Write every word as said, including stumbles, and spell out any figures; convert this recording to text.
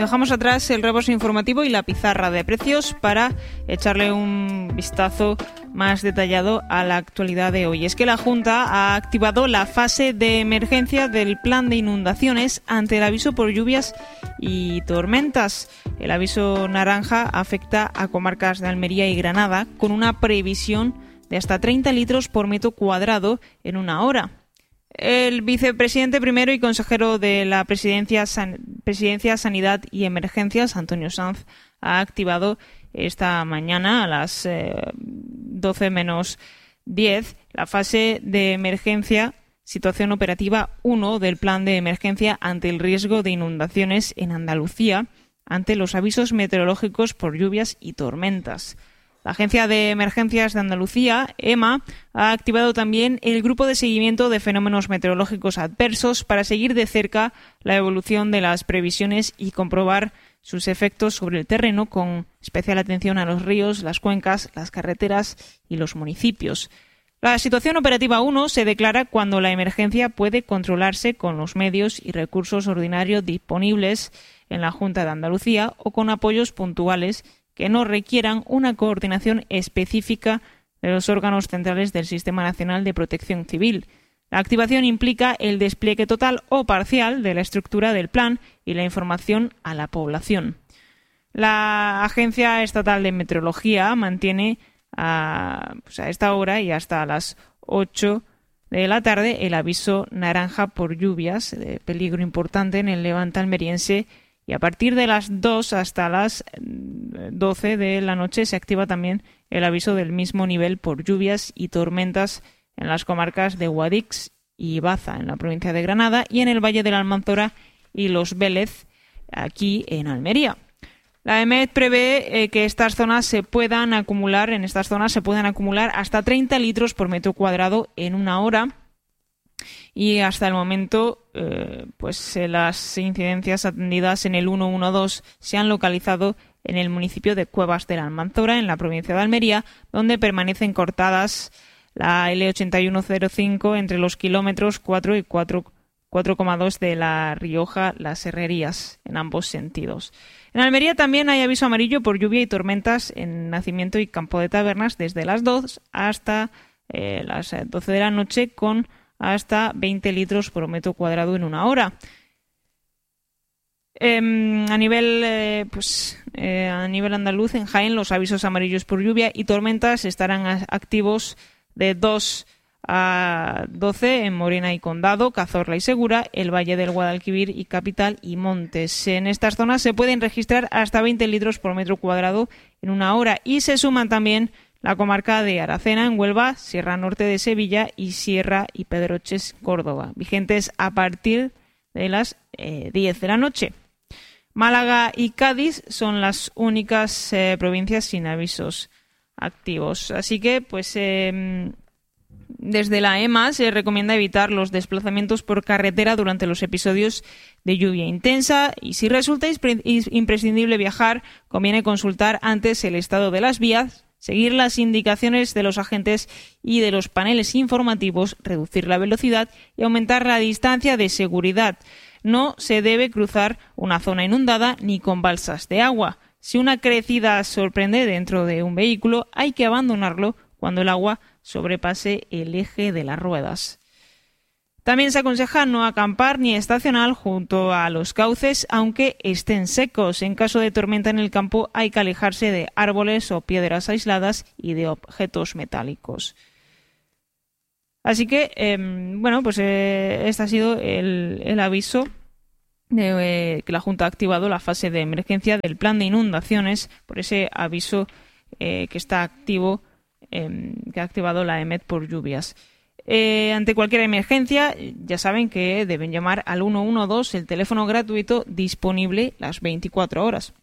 Dejamos atrás el rebozo informativo y la pizarra de precios para echarle un vistazo más detallado a la actualidad de hoy. Es que la Junta ha activado la fase de emergencia del plan de inundaciones ante el aviso por lluvias y tormentas. El aviso naranja afecta a comarcas de Almería y Granada con una previsión de hasta treinta litros por metro cuadrado en una hora. El vicepresidente primero y consejero de la Presidencia, San, Presidencia, Sanidad y Emergencias, Antonio Sanz, ha activado esta mañana a las eh, doce menos diez la fase de emergencia, situación operativa uno del plan de emergencia ante el riesgo de inundaciones en Andalucía, ante los avisos meteorológicos por lluvias y tormentas. La Agencia de Emergencias de Andalucía, EMA, ha activado también el Grupo de Seguimiento de Fenómenos Meteorológicos Adversos para seguir de cerca la evolución de las previsiones y comprobar sus efectos sobre el terreno, con especial atención a los ríos, las cuencas, las carreteras y los municipios. La situación operativa uno se declara cuando la emergencia puede controlarse con los medios y recursos ordinarios disponibles en la Junta de Andalucía o con apoyos puntuales que no requieran una coordinación específica de los órganos centrales del Sistema Nacional de Protección Civil. La activación implica el despliegue total o parcial de la estructura del plan y la información a la población. La Agencia Estatal de Meteorología mantiene a, pues a esta hora y hasta las ocho de la tarde el aviso naranja por lluvias, de peligro importante en el levante almeriense, y a partir de las dos hasta las doce de la noche se activa también el aviso del mismo nivel por lluvias y tormentas en las comarcas de Guadix y Baza, en la provincia de Granada, y en el Valle de la Almanzora y Los Vélez, aquí en Almería. La E M E T prevé eh, que estas zonas se puedan acumular, en estas zonas se puedan acumular hasta treinta litros por metro cuadrado en una hora. Y hasta el momento, eh, pues eh, las incidencias atendidas en el ciento doce se han localizado en el municipio de Cuevas de la Almanzora, en la provincia de Almería, donde permanecen cortadas la L ochenta y uno cero cinco entre los kilómetros cuatro y cuatro coma dos de La Rioja, Las Herrerías, en ambos sentidos. En Almería también hay aviso amarillo por lluvia y tormentas en Nacimiento y Campo de Tabernas desde las dos hasta eh, las doce de la noche, con hasta veinte litros por metro cuadrado en una hora. Eh, a nivel eh, pues eh, a nivel andaluz, en Jaén, los avisos amarillos por lluvia y tormentas estarán activos de dos a doce en Morena y Condado, Cazorla y Segura, el Valle del Guadalquivir y Capital y Montes. En estas zonas se pueden registrar hasta veinte litros por metro cuadrado en una hora, y se suman también la comarca de Aracena en Huelva, Sierra Norte de Sevilla y Sierra y Pedroches, Córdoba, vigentes a partir de las eh, diez de la noche. Málaga y Cádiz son las únicas eh, provincias sin avisos activos. Así que, pues, eh, desde la EMA se recomienda evitar los desplazamientos por carretera durante los episodios de lluvia intensa, y si resulta imprescindible viajar, conviene consultar antes el estado de las vías, seguir las indicaciones de los agentes y de los paneles informativos, reducir la velocidad y aumentar la distancia de seguridad. No se debe cruzar una zona inundada ni con balsas de agua. Si una crecida sorprende dentro de un vehículo, hay que abandonarlo cuando el agua sobrepase el eje de las ruedas. También se aconseja no acampar ni estacionar junto a los cauces, aunque estén secos. En caso de tormenta en el campo, hay que alejarse de árboles o piedras aisladas y de objetos metálicos. Así que, eh, bueno, pues eh, este ha sido el, el aviso de eh, que la Junta ha activado la fase de emergencia del plan de inundaciones, por ese aviso eh, que está activo, eh, que ha activado la E M E T por lluvias. Eh, ante cualquier emergencia, ya saben que deben llamar al ciento doce, el teléfono gratuito disponible las veinticuatro horas.